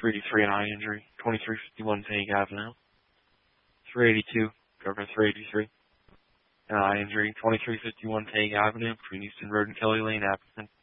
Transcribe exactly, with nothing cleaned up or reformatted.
three eighty-three, an eye injury, twenty-three fifty-one Hague Avenue. three eighty-two, Governor three eighty-three, an eye injury, twenty-three fifty-one Hague Avenue, between Easton Road and Kelly Lane, Appleton.